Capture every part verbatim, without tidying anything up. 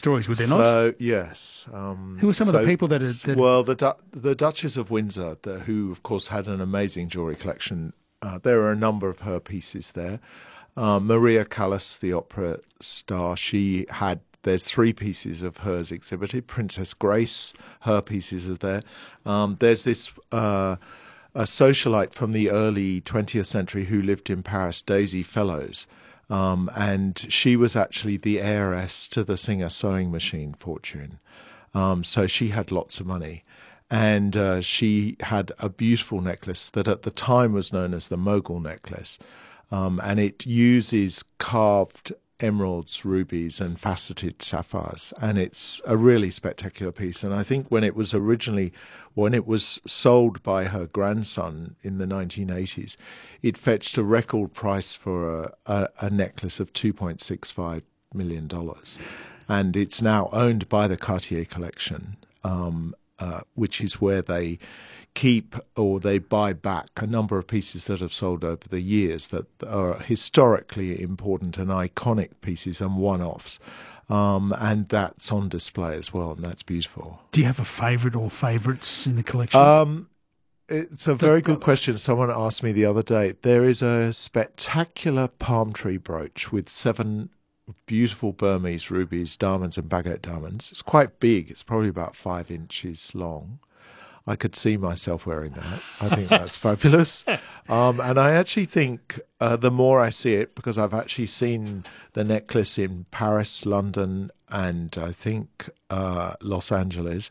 stories, would there not? So, yes. Um, Who were some so, of the people that... Are, that well, the Du- the Duchess of Windsor, the, who, of course, had an amazing jewellery collection. Uh, there are a number of her pieces there. Uh, Maria Callas, the opera star, she had... There's three pieces of hers exhibited. Princess Grace, her pieces are there. Um, there's this uh, a socialite from the early twentieth century who lived in Paris, Daisy Fellows, um, and she was actually the heiress to the Singer sewing machine fortune. Um, so she had lots of money. And uh, she had a beautiful necklace that at the time was known as the Mogul necklace. Um, and it uses carved emeralds, rubies, and faceted sapphires, and it's a really spectacular piece. And I think when it was originally, when it was sold by her grandson in the nineteen eighties, it fetched a record price for a, a, a necklace of two point six five million dollars, and it's now owned by the Cartier collection, um, uh, which is where they keep or they buy back a number of pieces that have sold over the years that are historically important and iconic pieces and one-offs. Um, and that's on display as well, and that's beautiful. Do you have a favourite or favourites in the collection? Um, it's a very good question. Someone asked me the other day. There is a spectacular palm tree brooch with seven beautiful Burmese rubies, diamonds and baguette diamonds. It's quite big. It's probably about five inches long. I could see myself wearing that. I think that's fabulous. Um, and I actually think uh, the more I see it, because I've actually seen the necklace in Paris, London, and I think uh, Los Angeles,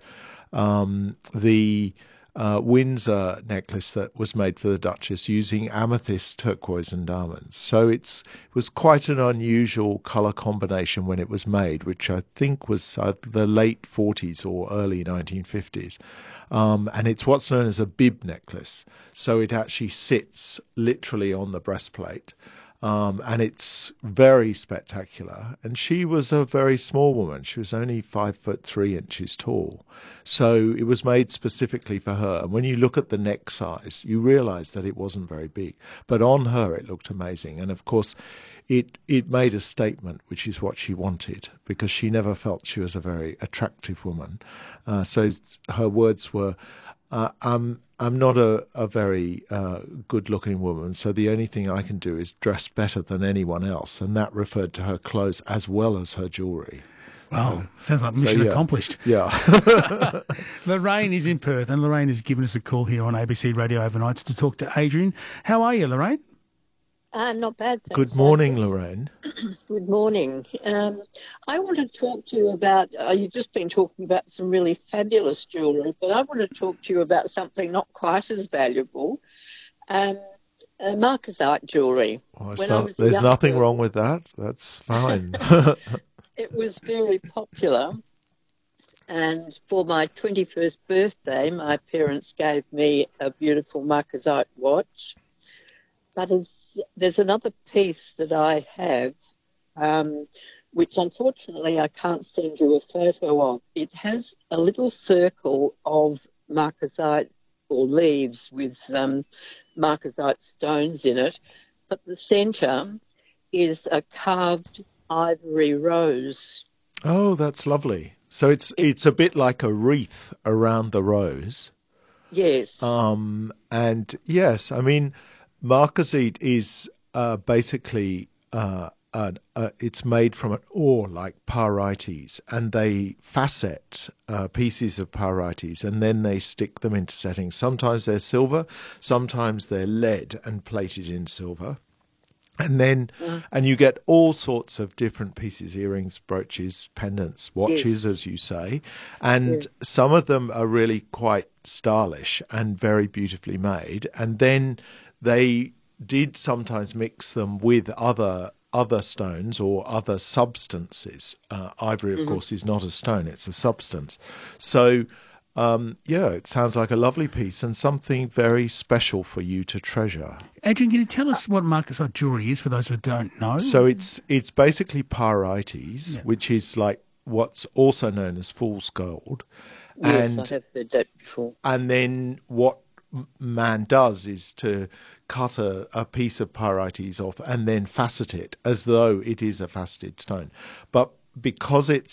um, the uh, Windsor necklace that was made for the Duchess using amethyst, turquoise and diamonds. So it's, it was quite an unusual colour combination when it was made, which I think was uh, the late forties or early nineteen fifties. Um, and it's what's known as a bib necklace. So it actually sits literally on the breastplate. Um, and it's very spectacular. And she was a very small woman. She was only five foot three inches tall. So it was made specifically for her. And when you look at the neck size, you realize that it wasn't very big. But on her, it looked amazing. And of course, it it made a statement, which is what she wanted, because she never felt she was a very attractive woman. Uh, so her words were, uh, I'm, I'm not a, a very uh, good-looking woman, so the only thing I can do is dress better than anyone else. And that referred to her clothes as well as her jewellery. Wow, uh, sounds like mission so, yeah. accomplished. Yeah. Lorraine is in Perth, and Lorraine has given us a call here on A B C Radio Overnights to talk to Adrian. How are you, Lorraine? Uh, not bad. Thanks, Good morning, Adrian. Lorraine. Good morning. Um, I want to talk to you about, uh, you've just been talking about some really fabulous jewellery, but I want to talk to you about something not quite as valuable, um, uh, Marcasite jewellery. Well, When not, I was a there's young nothing girl, wrong with that. That's fine. it was very popular. And for my twenty-first birthday, my parents gave me a beautiful Marcasite watch. But it's, there's another piece that I have, um, which unfortunately I can't send you a photo of. It has a little circle of Marcasite or leaves with um, Marcasite stones in it, but the centre is a carved ivory rose. Oh, that's lovely. So it's it's a bit like a wreath around the rose. Yes. Um, and yes, I mean, Marcasite is uh, basically uh, an, uh, it's made from an ore like pyrites, and they facet uh, pieces of pyrites, and then they stick them into settings. Sometimes they're silver, sometimes they're lead and plated in silver. And then, mm. and you get all sorts of different pieces, earrings, brooches, pendants, watches, yes. as you say. And yes. some of them are really quite stylish and very beautifully made. And then they did sometimes mix them with other other stones or other substances. Uh, ivory, of mm-hmm. course, is not a stone, it's a substance. So, Um, yeah, it sounds like a lovely piece and something very special for you to treasure. Adrian, can you tell us what Marcasite jewellery is for those who don't know? So it's it's basically pyrites, yeah. which is like what's also known as fool's gold. Yes, and, I have heard that before. And then what man does is to cut a, a piece of pyrites off and then facet it as though it is a faceted stone. But because it's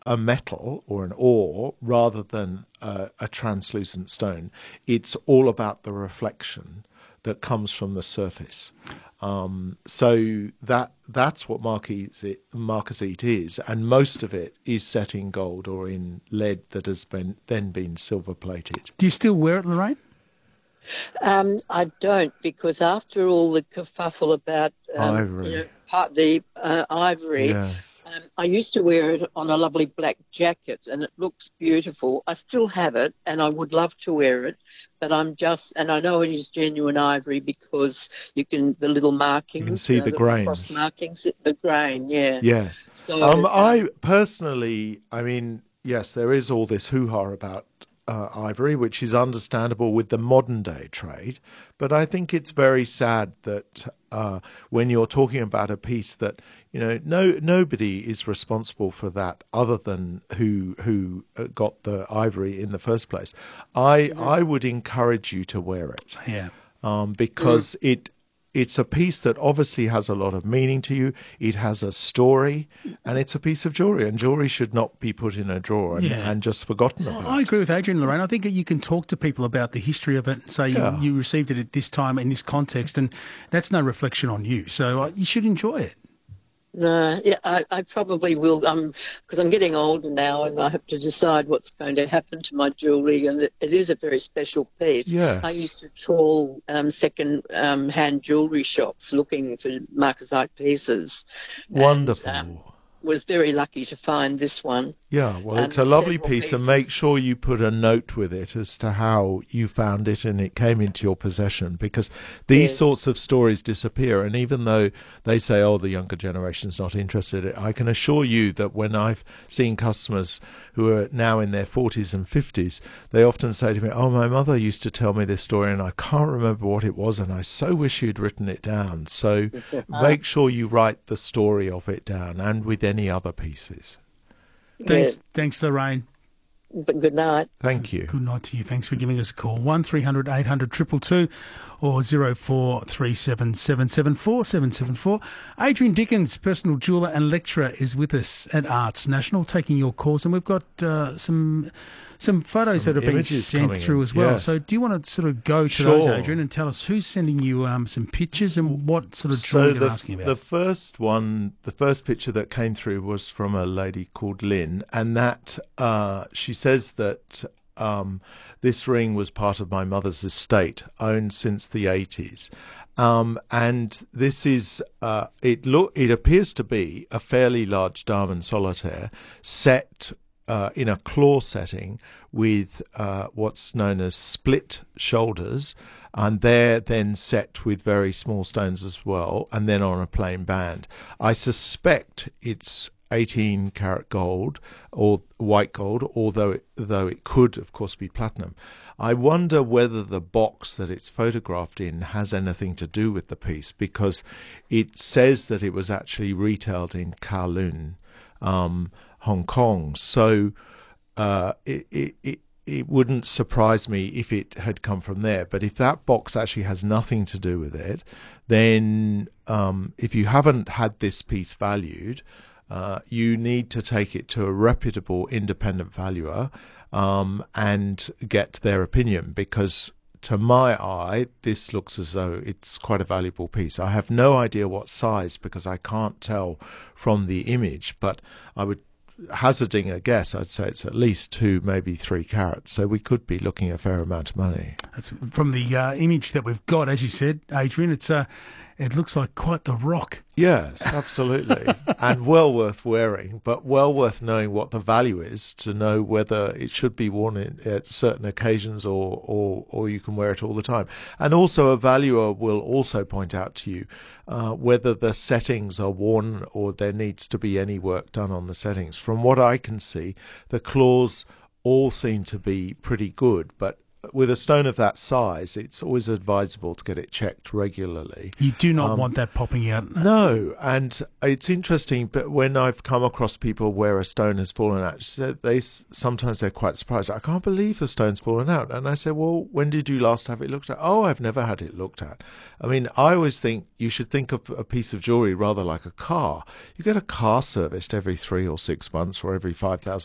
a metal or an ore rather than a, a translucent stone. It's all about the reflection that comes from the surface. Um, so that that's what marquisite, marquisite is, and most of it is set in gold or in lead that has been then been silver plated. Do you still wear it, Lorraine? Um, I don't, because after all the kerfuffle about um, Ivory. You know, part the uh, ivory, Yes. um, I used to wear it on a lovely black jacket, and it looks beautiful. I still have it, and I would love to wear it, but I'm just, and I know it is genuine ivory because you can the little markings, You can see you know, the the grains. cross markings, the grain, yeah. Yes. So Um, um, I personally, I mean, yes, there is all this hoo-ha about uh, ivory, which is understandable with the modern day trade. But I think it's very sad that uh, when you're talking about a piece that, you know, no nobody is responsible for that other than who who got the ivory in the first place. I Mm-hmm. I would encourage you to wear it. Yeah. Um, because mm. it it's a piece that obviously has a lot of meaning to you. It has a story, and it's a piece of jewellery, and jewellery should not be put in a drawer and, Yeah. and just forgotten about. I agree with Adrian, Lorraine. I think that you can talk to people about the history of it and say Yeah. you, you received it at this time in this context, and that's no reflection on you. So uh, you should enjoy it. No, yeah, I, I probably will, um, because I'm getting older now, and I have to decide what's going to happen to my jewellery, and it, it is a very special piece. Yes. I used to trawl um, second-hand um, jewellery shops looking for marquisite pieces. Wonderful. And, um, was very lucky to find this one. Yeah, well, Um, it's a lovely several piece, and pieces. make sure you put a note with it as to how you found it and it came into your possession, because these Yes. sorts of stories disappear. And even though they say, oh, the younger generation's not interested, I can assure you that when I've seen customers who are now in their forties and fifties, they often say to me, oh, my mother used to tell me this story and I can't remember what it was, and I so wish you'd written it down. So make sure you write the story of it down, and with any other pieces. Thanks, Yeah, thanks, Lorraine. but good night. Thank you. Good night to you. Thanks for giving us a call. one three hundred eight hundred two two two or zero four three seven seven seven four seven seven four. Adrian Dickens, personal jeweller and lecturer, is with us at Arts National, taking your calls, and we've got uh, some some photos Some that have been images sent coming through in, as well. yes. So do you want to sort of go to those, Sure. Adrian, and tell us who's sending you um, some pictures and what sort of So jewellery the, they're asking about? the first one, the first picture that came through was from a lady called Lynn, and that uh, she says that um, this ring was part of my mother's estate, owned since the eighties. Um, and this is, uh, it look, it appears to be a fairly large diamond solitaire set uh, in a claw setting with uh, what's known as split shoulders, and they're then set with very small stones as well, and then on a plain band. I suspect it's eighteen karat gold or white gold, although it, though it could, of course, be platinum. I wonder whether the box that it's photographed in has anything to do with the piece, because it says that it was actually retailed in Kowloon, um, Hong Kong. So uh, it, it, it, it wouldn't surprise me if it had come from there. But if that box actually has nothing to do with it, then um, if you haven't had this piece valued, uh, you need to take it to a reputable independent valuer um, and get their opinion, because to my eye, this looks as though it's quite a valuable piece. I have no idea what size because I can't tell from the image, but I would, hazarding a guess, I'd say it's at least two, maybe three carats. So we could be looking at a fair amount of money. That's from the uh, image that we've got, as you said, Adrian. It's uh, it looks like quite the rock. Yes, absolutely. And well worth wearing, but well worth knowing what the value is to know whether it should be worn in, at certain occasions or, or, or you can wear it all the time. And also a valuer will also point out to you uh, whether the settings are worn or there needs to be any work done on the settings. From what I can see, the claws all seem to be pretty good, but with a stone of that size, it's always advisable to get it checked regularly. You do not Um, want that popping out. No, and it's interesting, but when I've come across people where a stone has fallen out, they sometimes they're quite surprised. I can't believe a stone's fallen out. And I say, well, when did you last have it looked at? Oh, I've never had it looked at. I mean, I always think you should think of a piece of jewellery rather like a car. You get a car serviced every three or six months or every five thousand